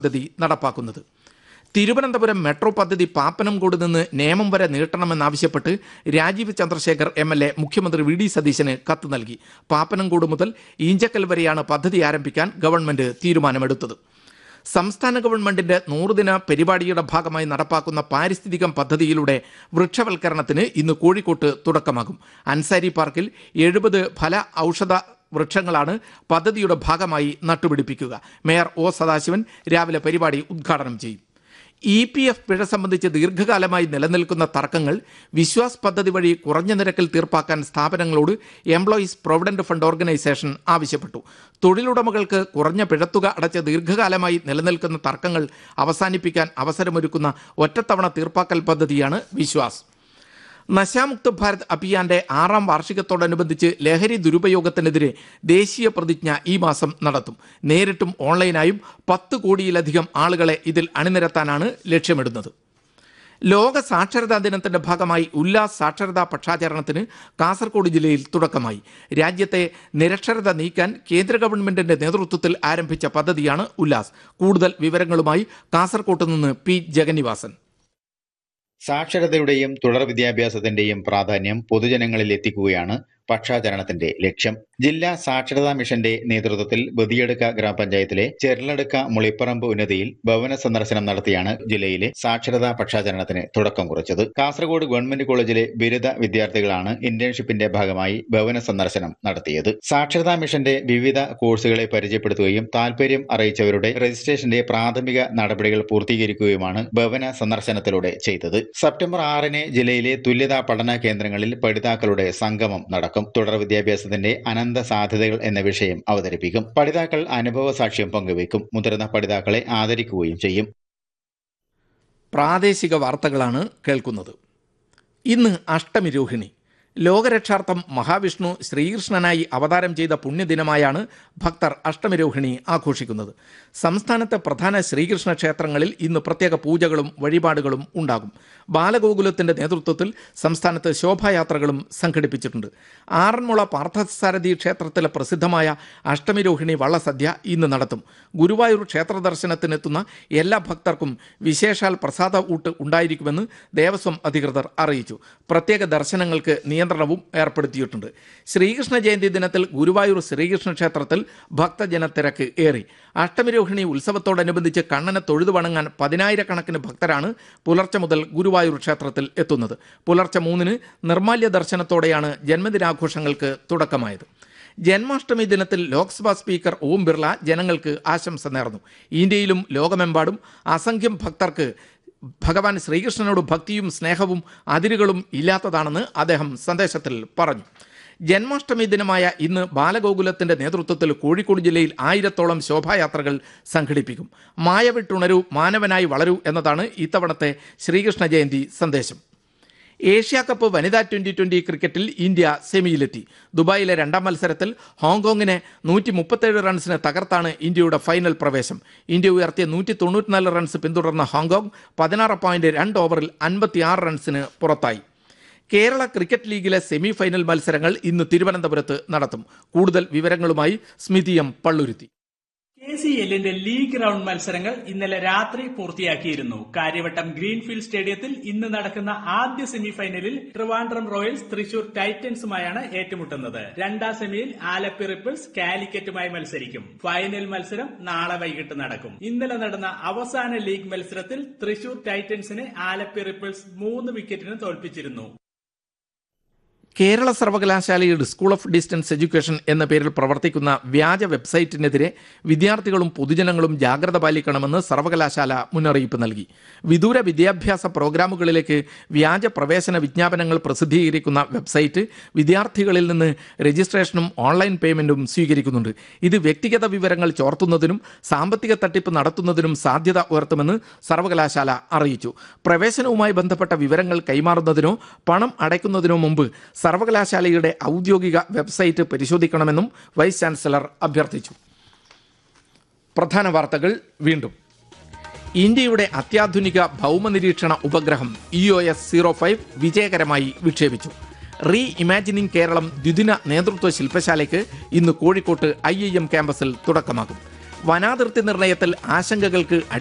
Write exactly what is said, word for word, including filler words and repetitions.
പദ്ധതി നടപ്പാക്കുന്നത്. തിരുവനന്തപുരം മെട്രോ പദ്ധതി പാപ്പനംകോട് നിന്ന് നേമം വരെ നീട്ടണമെന്നാവശ്യപ്പെട്ട് Rajeev Chandrasekhar M L A മുഖ്യമന്ത്രി വി ഡി സതീശന് കത്ത് നൽകി. പാപ്പനംകോട് മുതൽ ഈഞ്ചക്കൽ വരെയാണ് പദ്ധതി ആരംഭിക്കാൻ ഗവൺമെന്റ് തീരുമാനമെടുത്തത്. സംസ്ഥാന ഗവൺമെന്റിന്റെ നൂറുദിന പരിപാടിയുടെ ഭാഗമായി നടപ്പാക്കുന്ന പാരിസ്ഥിതികം പദ്ധതിയിലൂടെ വൃക്ഷവൽക്കരണത്തിന് ഇന്ന് കോഴിക്കോട്ട് തുടക്കമാകും. അൻസാരി പാർക്കിൽ എഴുപത് ഫല ഔഷധ വൃക്ഷങ്ങളാണ് പദ്ധതിയുടെ ഭാഗമായി നട്ടുപിടിപ്പിക്കുക. മേയർ ഒ സദാശിവൻ രാവിലെ പരിപാടി ഉദ്ഘാടനം ചെയ്യും. ഇ പി എഫ് പിഴ സംബന്ധിച്ച് ദീർഘകാലമായി നിലനിൽക്കുന്ന തർക്കങ്ങൾ വിശ്വാസ് പദ്ധതി വഴി കുറഞ്ഞ നിരക്കിൽ തീർപ്പാക്കാൻ സ്ഥാപനങ്ങളോട് എംപ്ലോയീസ് പ്രൊവിഡന്റ് ഫണ്ട് ഓർഗനൈസേഷൻ ആവശ്യപ്പെട്ടു. തൊഴിലുടമകൾക്ക് കുറഞ്ഞ പിഴത്തുക അടച്ച് ദീർഘകാലമായി നിലനിൽക്കുന്ന തർക്കങ്ങൾ അവസാനിപ്പിക്കാൻ അവസരമൊരുക്കുന്ന ഒറ്റത്തവണ തീർപ്പാക്കൽ പദ്ധതിയാണ് വിശ്വാസ്. നശാമുക്ത് ഭാരത് അഭിയാന്റെ ആറാം വാർഷികത്തോടനുബന്ധിച്ച് ലഹരി ദുരുപയോഗത്തിനെതിരെ ദേശീയ പ്രതിജ്ഞ ഈ മാസം നടത്തും. നേരിട്ടും ഓൺലൈനായും പത്ത് കോടിയിലധികം ആളുകളെ ഇതിൽ അണിനിരത്താനാണ് ലക്ഷ്യമിടുന്നത്. ലോക സാക്ഷരതാ ദിനത്തിന്റെ ഭാഗമായി ഉല്ലാസ് സാക്ഷരതാ പക്ഷാചരണത്തിന് കാസർഗോഡ് ജില്ലയിൽ തുടക്കമായി. രാജ്യത്തെ നിരക്ഷരത നീക്കാൻ കേന്ദ്ര ഗവൺമെന്റിന്റെ നേതൃത്വത്തിൽ ആരംഭിച്ച പദ്ധതിയാണ് ഉല്ലാസ്. കൂടുതൽ വിവരങ്ങളുമായി കാസർഗോഡ് നിന്ന് പി ജഗന്നിവാസൻ. സാക്ഷരതയുടെയും തുടർ വിദ്യാഭ്യാസത്തിന്റെയും പ്രാധാന്യം പൊതുജനങ്ങളിൽ എത്തിക്കുകയാണ് പക്ഷാചരണത്തിന്റെ ലക്ഷ്യം. ജില്ലാ സാക്ഷരതാ മിഷന്റെ നേതൃത്വത്തിൽ ബദിയടുക്ക ഗ്രാമപഞ്ചായത്തിലെ ചെർലടുക്ക മുളിപ്പറമ്പ് ഉന്നതിയിൽ ഭവന സന്ദർശനം നടത്തിയാണ് ജില്ലയിലെ സാക്ഷരതാ പക്ഷാചരണത്തിന് തുടക്കം കുറിച്ചത്. കാസർഗോഡ് ഗവൺമെന്റ് കോളേജിലെ ബിരുദ വിദ്യാർത്ഥികളാണ് ഇന്റേൺഷിപ്പിന്റെ ഭാഗമായി ഭവന സന്ദർശനം നടത്തിയത്. സാക്ഷരതാ മിഷന്റെ വിവിധ കോഴ്സുകളെ പരിചയപ്പെടുത്തുകയും താൽപര്യം അറിയിച്ചവരുടെ രജിസ്ട്രേഷന്റെ പ്രാഥമിക നടപടികൾ പൂർത്തീകരിക്കുകയുമാണ് ഭവന സന്ദർശനത്തിലൂടെ ചെയ്തത്. സെപ്റ്റംബർ ആറിന് ജില്ലയിലെ തുല്യതാ പഠന കേന്ദ്രങ്ങളിൽ പഠിതാക്കളുടെ സംഗമം നടക്കും. തുടർ വിദ്യാഭ്യാസത്തിന്റെ അനന്ത സാധ്യതകൾ എന്ന വിഷയം അവതരിപ്പിക്കും. പഠിതാക്കൾ അനുഭവ സാക്ഷ്യം പങ്കുവയ്ക്കും. മുതിർന്ന പഠിതാക്കളെ ആദരിക്കുകയും ചെയ്യും. പ്രാദേശിക വാർത്തകളാണ് കേൾക്കുന്നത്. ഇന്ന് അഷ്ടമി രോഹിണി. ലോകരക്ഷാർത്ഥം മഹാവിഷ്ണു ശ്രീകൃഷ്ണനായി അവതാരം ചെയ്ത പുണ്യദിനമായാണ് ഭക്തർ അഷ്ടമിരോഹിണി ആഘോഷിക്കുന്നത്. സംസ്ഥാനത്തെ പ്രധാന ശ്രീകൃഷ്ണ ക്ഷേത്രങ്ങളിൽ ഇന്ന് പ്രത്യേക പൂജകളും വഴിപാടുകളും ഉണ്ടാകും. ബാലഗോകുലത്തിന്റെ നേതൃത്വത്തിൽ സംസ്ഥാനത്ത് ശോഭായാത്രകളും സംഘടിപ്പിച്ചിട്ടുണ്ട്. ആറന്മുള പാർത്ഥസാരഥി ക്ഷേത്രത്തിലെ പ്രസിദ്ധമായ അഷ്ടമിരോഹിണി വള്ളസദ്യ ഇന്ന് നടത്തും. ഗുരുവായൂർ ക്ഷേത്ര ദർശനത്തിനെത്തുന്ന എല്ലാ ഭക്തർക്കും വിശേഷാൽ പ്രസാദ ഊട്ട് ഉണ്ടായിരിക്കുമെന്ന് ദേവസ്വം അധികൃതർ അറിയിച്ചു. പ്രത്യേക ദർശനങ്ങൾക്ക് നിയന്ത്രണവും ഏർപ്പെടുത്തിയിട്ടുണ്ട്. ശ്രീകൃഷ്ണ ജയന്തി ദിനത്തിൽ ഗുരുവായൂർ ശ്രീകൃഷ്ണ ക്ഷേത്രത്തിൽ ഭക്തജന തിരക്ക് ഏറി. അഷ്ടമിരോഹിണി ഉത്സവത്തോടനുബന്ധിച്ച് കണ്ണനെ തൊഴുതു വണങ്ങാൻ പതിനായിരക്കണക്കിന് ഭക്തരാണ് പുലർച്ചെ മുതൽ ഗുരുവായൂർ ക്ഷേത്രത്തിൽ എത്തുന്നത്. പുലർച്ചെ മൂന്നിന് നിർമാല്യ ദർശനത്തോടെയാണ് ജന്മദിനാഘോഷങ്ങൾക്ക് തുടക്കമായത്. ജന്മാഷ്ടമി ദിനത്തിൽ ലോക്സഭാ സ്പീക്കർ ഓം ബിർള ജനങ്ങൾക്ക് ആശംസ നേർന്നു. ഇന്ത്യയിലും ലോകമെമ്പാടും അസംഖ്യം ഭക്തർക്ക് ഭഗവാൻ ശ്രീകൃഷ്ണനോട് ഭക്തിയും സ്നേഹവും അതിരുകളും ഇല്ലാത്തതാണെന്ന് അദ്ദേഹം സന്ദേശത്തിൽ പറഞ്ഞു. ജന്മാഷ്ടമി ദിനമായ ഇന്ന് ബാലഗോകുലത്തിന്റെ നേതൃത്വത്തിൽ കോഴിക്കോട് ജില്ലയിൽ ആയിരത്തോളം ശോഭായാത്രകൾ സംഘടിപ്പിക്കും. മായവിട്ടുണരൂ, മാനവനായി വളരൂ എന്നതാണ് ഇത്തവണത്തെ ശ്രീകൃഷ്ണ ജയന്തി സന്ദേശം. ഏഷ്യ കപ്പ് വനിതാ ട്വന്റി ട്വന്റി ക്രിക്കറ്റിൽ ഇന്ത്യ സെമിയിലെത്തി. ദുബായിലെ രണ്ടാം മത്സരത്തിൽ ഹോങ്കോങ്ങിനെ നൂറ്റി മുപ്പത്തേഴ് റൺസിന് തകർത്താണ് ഇന്ത്യയുടെ ഫൈനൽ പ്രവേശം. ഇന്ത്യ ഉയർത്തിയ നൂറ്റി തൊണ്ണൂറ്റിനാല് റൺസ് പിന്തുടർന്ന ഹോങ്കോങ് പതിനാറ് പോയിന്റ് രണ്ട് ഓവറിൽ അൻപത്തിയാറ് റൺസിന് പുറത്തായി. കേരള ക്രിക്കറ്റ് ലീഗിലെ സെമി ഫൈനൽ മത്സരങ്ങൾ ഇന്ന് തിരുവനന്തപുരത്ത് നടത്തും. കൂടുതൽ വിവരങ്ങളുമായി സ്മിതി എം പള്ളുരുത്തി. കെ സി എല്ലിന്റെ ലീഗ് റൗണ്ട് മത്സരങ്ങൾ ഇന്നലെ രാത്രി പൂർത്തിയാക്കിയിരുന്നു. കാര്യവട്ടം ഗ്രീൻഫീൽഡ് സ്റ്റേഡിയത്തിൽ ഇന്ന് നടക്കുന്ന ആദ്യ സെമി ഫൈനലിൽ ട്രിവാൻഡ്രം റോയൽസ് തൃശൂർ ടൈറ്റൻസുമായാണ് ഏറ്റുമുട്ടുന്നത്. രണ്ടാം സെമിയിൽ ആലപ്പി റിപ്പിൾസ് കാലിക്കറ്റുമായി മത്സരിക്കും. ഫൈനൽ മത്സരം നാളെ വൈകിട്ട് നടക്കും. ഇന്നലെ നടന്ന അവസാന ലീഗ് മത്സരത്തിൽ തൃശൂർ ടൈറ്റൻസിനെ ആലപ്പി റിപ്പിൾസ് മൂന്ന് വിക്കറ്റിന് തോൽപ്പിച്ചിരുന്നു. കേരള സർവകലാശാലയുടെ സ്കൂൾ ഓഫ് ഡിസ്റ്റൻസ് എഡ്യൂക്കേഷൻ എന്ന പേരിൽ പ്രവർത്തിക്കുന്ന വ്യാജ വെബ്സൈറ്റിനെതിരെ വിദ്യാർത്ഥികളും പൊതുജനങ്ങളും ജാഗ്രത പാലിക്കണമെന്ന് സർവകലാശാല മുന്നറിയിപ്പ് നൽകി. വിദൂര വിദ്യാഭ്യാസ പ്രോഗ്രാമുകളിലേക്ക് വ്യാജ പ്രവേശന വിജ്ഞാപനങ്ങൾ പ്രസിദ്ധീകരിക്കുന്ന വെബ്സൈറ്റ് വിദ്യാർത്ഥികളിൽ നിന്ന് രജിസ്ട്രേഷനും ഓൺലൈൻ പേയ്മെന്റും സ്വീകരിക്കുന്നുണ്ട്. ഇത് വ്യക്തിഗത വിവരങ്ങൾ ചോർത്തുന്നതിനും സാമ്പത്തിക തട്ടിപ്പ് നടത്തുന്നതിനും സാധ്യത ഉയർത്തുമെന്ന് സർവകലാശാല അറിയിച്ചു. പ്രവേശനവുമായി ബന്ധപ്പെട്ട വിവരങ്ങൾ കൈമാറുന്നതിനോ പണം അടയ്ക്കുന്നതിനോ മുമ്പ് സർവകലാശാലയുടെ ഔദ്യോഗിക വെബ്സൈറ്റ് പരിശോധിക്കണമെന്നും വൈസ് ചാൻസലർ അഭ്യർത്ഥിച്ചു. പ്രധാന വാർത്തകൾ വീണ്ടും. ഇന്ത്യയുടെ അത്യാധുനിക ഭൗമനിരീക്ഷണ ഉപഗ്രഹം E O S zero five വിജയകരമായി വിക്ഷേപിച്ചു. റീ ഇമാജിനിംഗ് കേരളം ദ്വിദിന നേതൃത്വ ശില്പശാലയ്ക്ക് ഇന്ന് കോഴിക്കോട്ട് ഐ ഐ എം ക്യാമ്പസിൽ തുടക്കമാകും. വനാതിർത്തി നിർണയത്തിൽ ആശങ്കകൾക്ക്